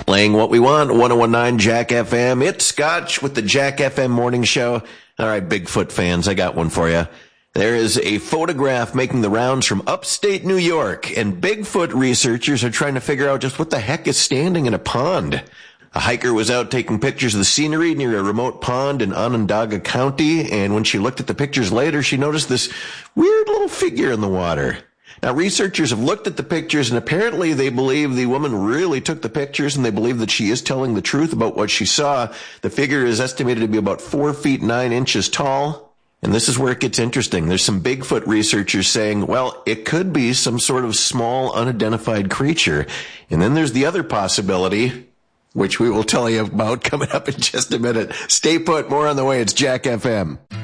Playing what we want, 1019 Jack FM. It's Scotch with the Jack FM morning show. All right, Bigfoot fans, I got one for you. There is a photograph making the rounds from upstate New York, and Bigfoot researchers are trying to figure out just what the heck is standing in a pond. A hiker was out taking pictures of the scenery near a remote pond in Onondaga County, and when she looked at the pictures later, she noticed this weird little figure in the water. Now, researchers have looked at the pictures, and apparently they believe the woman really took the pictures, and they believe that she is telling the truth about what she saw. The figure is estimated to be about 4 feet 9 inches tall. And this is where it gets interesting. There's some Bigfoot researchers saying, well, it could be some sort of small, unidentified creature. And then there's the other possibility, which we will tell you about coming up in just a minute. Stay put. More on the way. It's Jack FM.